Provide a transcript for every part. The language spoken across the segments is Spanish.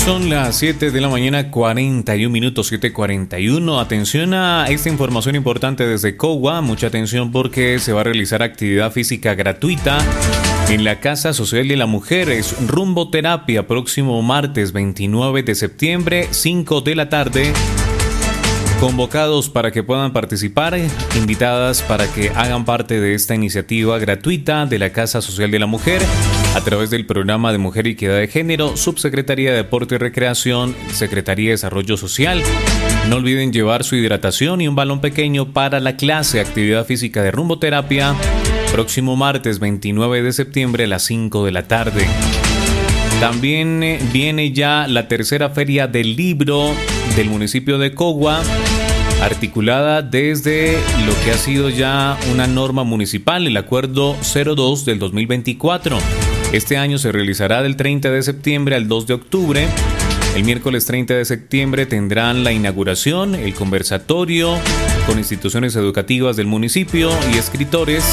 Son las 7 de la mañana, 41 minutos, 7:41. Atención a esta información importante desde Cogua. Mucha atención porque se va a realizar actividad física gratuita en la Casa Social de la Mujer. Es rumboterapia próximo martes 29 de septiembre, 5 de la tarde. Convocados para que puedan participar, invitadas para que hagan parte de esta iniciativa gratuita de la Casa Social de la Mujer a través del Programa de Mujer y Equidad de Género, Subsecretaría de Deporte y Recreación, Secretaría de Desarrollo Social. No olviden llevar su hidratación y un balón pequeño para la clase Actividad Física de Rumboterapia, próximo martes 29 de septiembre a las 5 de la tarde. También viene ya la tercera feria del libro del municipio de Cogua, articulada desde lo que ha sido ya una norma municipal, el Acuerdo 02 del 2024. Este año se realizará del 30 de septiembre al 2 de octubre. El miércoles 30 de septiembre tendrán la inauguración, el conversatorio con instituciones educativas del municipio y escritores.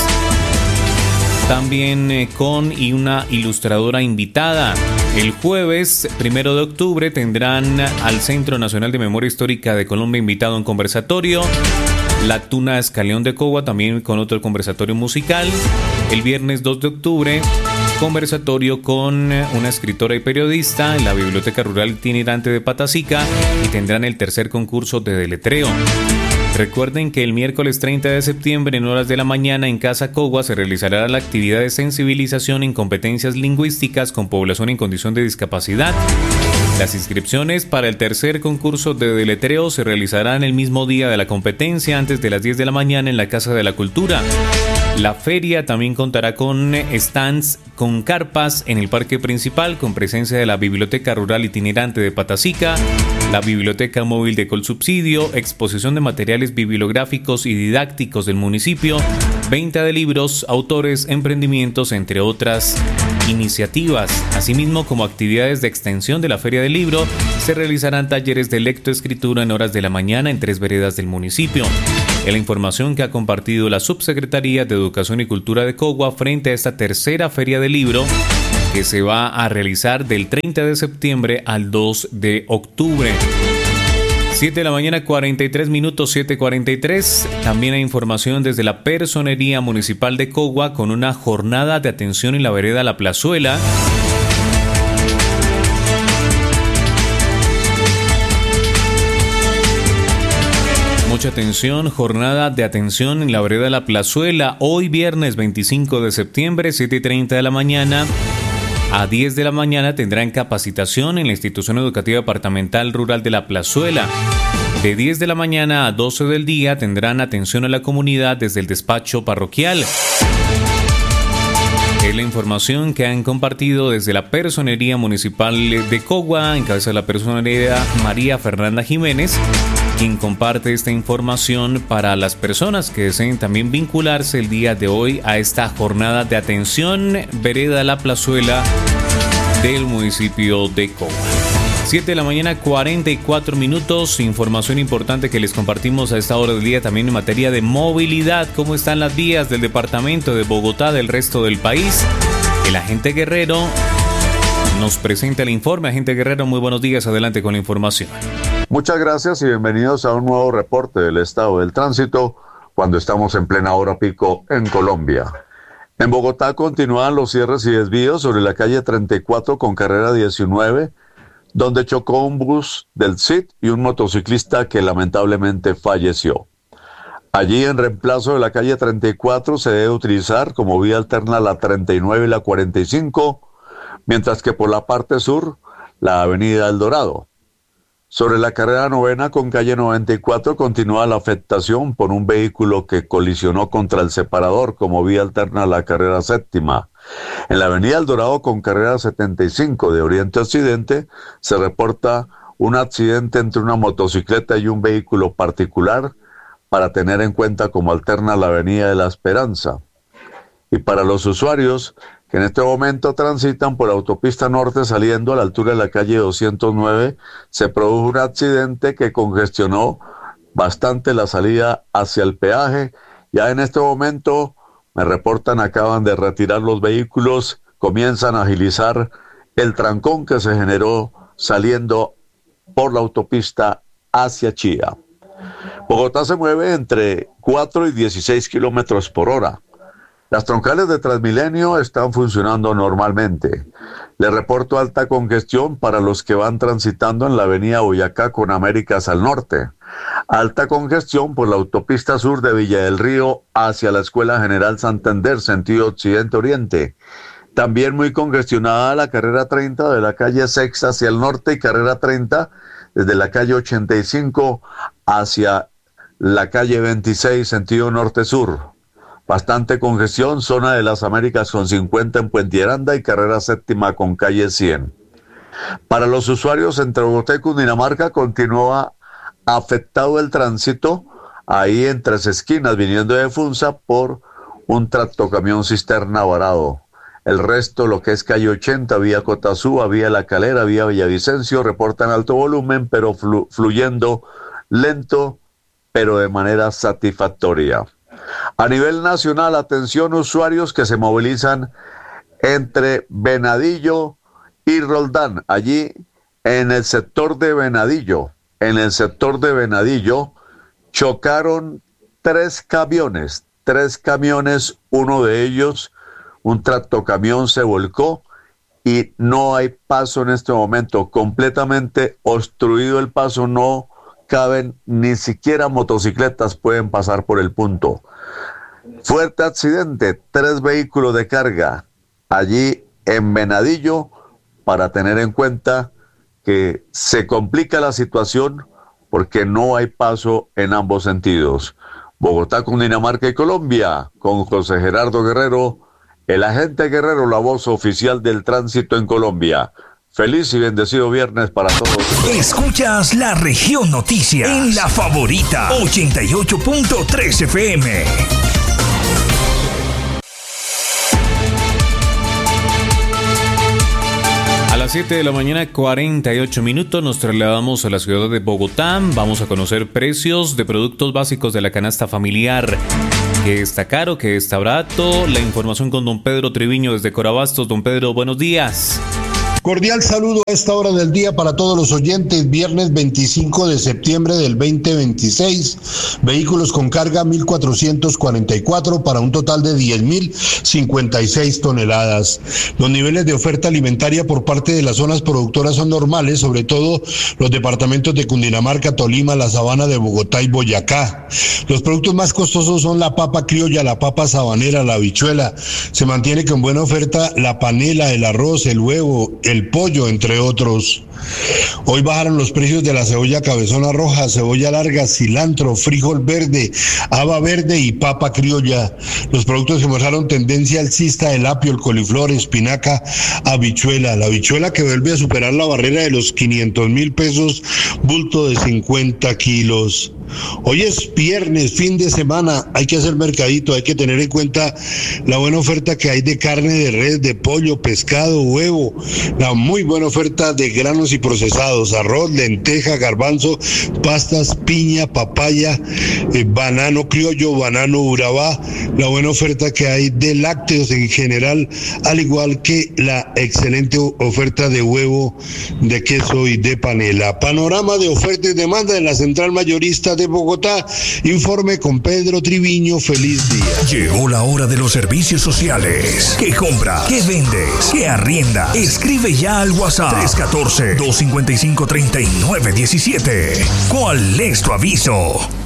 También con una ilustradora invitada. El jueves 1 de octubre tendrán al Centro Nacional de Memoria Histórica de Colombia invitado a un conversatorio. La Tuna Escaleón de Cogua también con otro conversatorio musical. El viernes 2 de octubre, conversatorio con una escritora y periodista en la Biblioteca Rural Itinerante de Patacica y tendrán el tercer concurso de deletreo. Recuerden que el miércoles 30 de septiembre en horas de la mañana en Casa Cogua se realizará la actividad de sensibilización en competencias lingüísticas con población en condición de discapacidad. Las inscripciones para el tercer concurso de deletreo se realizarán el mismo día de la competencia antes de las 10 de la mañana en la Casa de la Cultura. La feria también contará con stands con carpas en el parque principal con presencia de la Biblioteca Rural Itinerante de Patacica, la Biblioteca Móvil de Colsubsidio, exposición de materiales bibliográficos y didácticos del municipio, venta de libros, autores, emprendimientos, entre otras iniciativas. Asimismo, como actividades de extensión de la Feria del Libro, se realizarán talleres de lectoescritura en horas de la mañana en 3 veredas del municipio. Es la información que ha compartido la Subsecretaría de Educación y Cultura de Cogua frente a esta tercera Feria del Libro que se va a realizar del 30 de septiembre al 2 de octubre. 7 de la mañana, 43 minutos, 7:43. También hay información desde la Personería Municipal de Cogua con una jornada de atención en la vereda La Plazuela. Mucha atención, jornada de atención en la vereda La Plazuela, hoy viernes 25 de septiembre, 7:30 de la mañana. A 10 de la mañana tendrán capacitación en la Institución Educativa Departamental Rural de La Plazuela. De 10 de la mañana a 12 del día tendrán atención a la comunidad desde el despacho parroquial. Es la información que han compartido desde la Personería Municipal de Cogua, en cabeza de la personería María Fernanda Jiménez, quien comparte esta información para las personas que deseen también vincularse el día de hoy a esta jornada de atención vereda La Plazuela del municipio de Cogua. 7 de la mañana, 44 minutos. Información importante que les compartimos a esta hora del día también en materia de movilidad. ¿Cómo están las vías del departamento de Bogotá, del resto del país? El agente Guerrero nos presenta el informe. Agente Guerrero, muy buenos días. Adelante con la información. Muchas gracias y bienvenidos a un nuevo reporte del estado del tránsito cuando estamos en plena hora pico en Colombia. En Bogotá continúan los cierres y desvíos sobre la calle 34 con carrera 19, donde chocó un bus del CIT y un motociclista que lamentablemente falleció. Allí, en reemplazo de la calle 34, se debe utilizar como vía alterna la 39 y la 45, mientras que por la parte sur, la avenida El Dorado. Sobre la carrera 9 con calle 94 continúa la afectación por un vehículo que colisionó contra el separador como vía alterna a la carrera 7. En la avenida El Dorado con carrera 75 de oriente a occidente se reporta un accidente entre una motocicleta y un vehículo particular para tener en cuenta como alterna la avenida de la Esperanza. Y para los usuarios que en este momento transitan por autopista norte saliendo a la altura de la calle 209, se produjo un accidente que congestionó bastante la salida hacia el peaje. Ya en este momento, me reportan, acaban de retirar los vehículos, comienzan a agilizar el trancón que se generó saliendo por la autopista hacia Chía. Bogotá se mueve entre 4 y 16 kilómetros por hora. Las troncales de Transmilenio están funcionando normalmente. Le reporto alta congestión para los que van transitando en la avenida Boyacá con Américas al norte. Alta congestión por la autopista sur de Villa del Río hacia la Escuela General Santander, sentido occidente-oriente. También muy congestionada la carrera 30 de la calle Sexta hacia el norte y carrera 30 desde la calle 85 hacia la calle 26, sentido norte-sur. Bastante congestión, zona de las Américas con 50 en Puente Aranda y carrera séptima con calle 100. Para los usuarios entre Bogotá y Cundinamarca continúa afectado el tránsito ahí en Tres Esquinas viniendo de Funza por un tractocamión cisterna varado. El resto, lo que es calle 80, vía Cotazúa, vía La Calera, vía Villavicencio, reportan alto volumen, pero fluyendo lento, pero de manera satisfactoria. A nivel nacional, atención usuarios que se movilizan entre Venadillo y Roldán. Allí, en el sector de Venadillo, chocaron tres camiones, uno de ellos, un tractocamión, se volcó y no hay paso en este momento, completamente obstruido el paso, no caben, ni siquiera motocicletas pueden pasar por el punto. Fuerte accidente, 3 vehículos de carga allí en Venadillo, para tener en cuenta que se complica la situación porque no hay paso en ambos sentidos. Bogotá, Cundinamarca y Colombia, con José Gerardo Guerrero, el agente Guerrero, la voz oficial del tránsito en Colombia. Feliz y bendecido viernes para todos. Escuchas La Región Noticias en La Favorita 88.3 FM. A las 7 de la mañana, 48 minutos, nos trasladamos a la ciudad de Bogotá. Vamos a conocer precios de productos básicos de la canasta familiar. ¿Qué está caro? ¿Qué está barato? La información con don Pedro Triviño desde Corabastos. Don Pedro, buenos días. Cordial saludo a esta hora del día para todos los oyentes. Viernes 25 de septiembre del 2026. Vehículos con carga 1.444 para un total de 10.056 toneladas. Los niveles de oferta alimentaria por parte de las zonas productoras son normales, sobre todo los departamentos de Cundinamarca, Tolima, la Sabana de Bogotá y Boyacá. Los productos más costosos son la papa criolla, la papa sabanera, la habichuela. Se mantiene con buena oferta la panela, el arroz, el huevo, el pollo, entre otros. Hoy bajaron los precios de la cebolla cabezona roja, cebolla larga, cilantro, frijol verde, haba verde y papa criolla. Los productos que mostraron tendencia alcista: el apio, el coliflor, espinaca, habichuela. La habichuela que vuelve a superar la barrera de los 500.000 pesos, bulto de 50 kilos. Hoy es viernes, fin de semana, hay que hacer mercadito, hay que tener en cuenta la buena oferta que hay de carne de res, de pollo, pescado, huevo, la muy buena oferta de granos y procesados, arroz, lenteja, garbanzo, pastas, piña, papaya, banano criollo, banano urabá, la buena oferta que hay de lácteos en general, al igual que la excelente oferta de huevo, de queso y de panela. Panorama de oferta y demanda en la central mayorista de Bogotá. Informe con Pedro Triviño. Feliz día. Llegó la hora de los servicios sociales. ¿Qué compras? ¿Qué vendes? ¿Qué arriendas? Escribe ya al WhatsApp 314-255-3917. ¿Cuál es tu aviso?